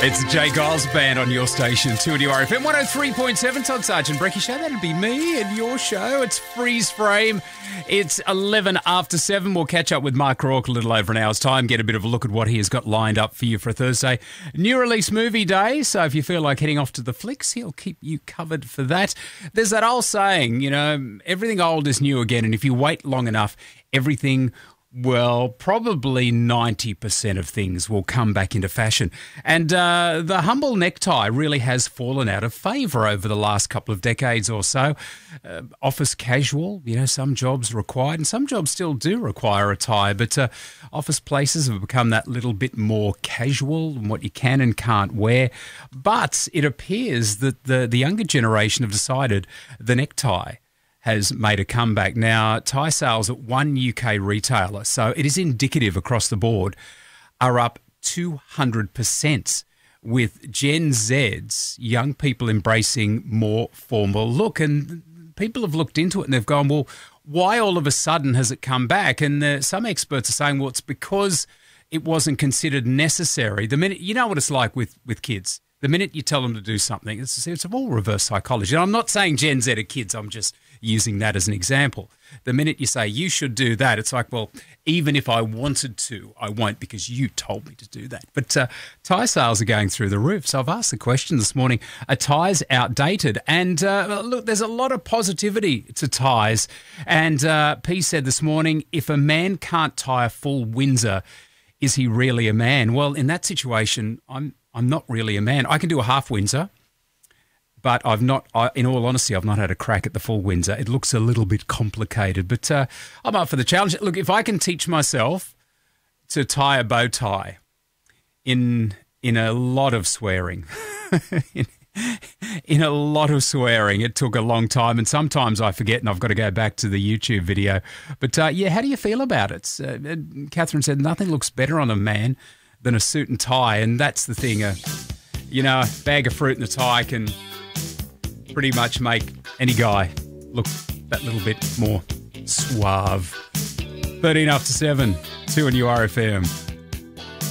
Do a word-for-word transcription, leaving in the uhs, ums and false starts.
It's Jay Giles Band on your station, two and R F M one oh three point seven. Todd Sargent Brecky Show. That'll be me and your show. It's Freeze Frame. It's eleven after seven. We'll catch up with Mark Rourke a little over an hour's time, get a bit of a look at what he has got lined up for you for Thursday. New release movie day, so if you feel like heading off to the flicks, he'll keep you covered for that. There's that old saying, you know, everything old is new again, and if you wait long enough, everything well, probably ninety percent of things will come back into fashion. And uh, the humble necktie really has fallen out of favour over the last couple of decades or so. Uh, office casual, you know, some jobs required, and some jobs still do require a tie, but uh, office places have become that little bit more casual in what you can and can't wear. But it appears that the, the younger generation have decided the necktie has made a comeback. Now, tie sales at one U K retailer, so it is indicative across the board, are up two hundred percent, with Gen Z's, young people embracing more formal look. And people have looked into it and they've gone, well, why all of a sudden has it come back? And uh, some experts are saying, well, it's because it wasn't considered necessary. The minute, you know what it's like with, with kids. The minute you tell them to do something, it's, it's all reverse psychology. And I'm not saying Gen Z are kids, I'm just using that as an example. The minute you say you should do that, it's like, well, even if I wanted to, I won't because you told me to do that. But uh, tie sales are going through the roof. So I've asked the question this morning, are ties outdated? And uh, look, there's a lot of positivity to ties. And uh, P said this morning, if a man can't tie a full Windsor, is he really a man? Well, in that situation, I'm I'm not really a man. I can do a half Windsor, but I've not, I, in all honesty, I've not had a crack at the full Windsor. It looks a little bit complicated, but uh, I'm up for the challenge. Look, if I can teach myself to tie a bow tie in in a lot of swearing, in, in a lot of swearing, it took a long time, and sometimes I forget and I've got to go back to the YouTube video. But uh, yeah, how do you feel about it? Uh, Catherine said, nothing looks better on a man than a suit and tie, and that's the thing. Uh, you know, a bag of fruit and a tie can pretty much make any guy look that little bit more suave. thirteen after seven, two and U R F M.